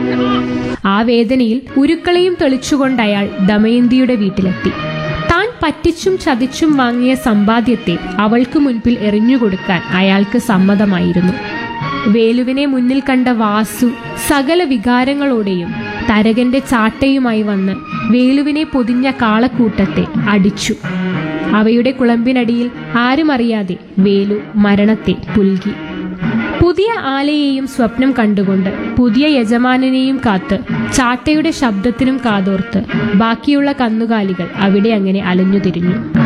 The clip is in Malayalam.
ആ വേദനയിൽ ഉരുക്കളയും തെളിച്ചുകൊണ്ട് അയാൾ ദമയന്തിയുടെ വീട്ടിലെത്തി. താൻ പറ്റിച്ചും ചതിച്ചും വാങ്ങിയ സമ്പാദ്യത്തെ അവൾക്ക് മുൻപിൽ എറിഞ്ഞുകൊടുക്കാൻ അയാൾക്ക് സമ്മതമായിരുന്നു. വേലുവിനെ മുന്നിൽ കണ്ട വാസു സകല വികാരങ്ങളോടെയും തരകന്റെ ചാട്ടയുമായി വന്ന് വേലുവിനെ പൊതിഞ്ഞ കാളക്കൂട്ടത്തെ അടിച്ചു. അവയുടെ കുളമ്പിനടിയിൽ ആരും അറിയാതെ വേലു മരണത്തെ പുൽകി. പുതിയ ആലയെയും സ്വപ്നം കണ്ടുകൊണ്ട് പുതിയ യജമാനനെയും കാത്ത് ചാട്ടയുടെ ശബ്ദത്തിനും കാതോർത്ത് ബാക്കിയുള്ള കന്നുകാലികൾ അവിടെ അങ്ങനെ അലഞ്ഞുതിരിഞ്ഞു.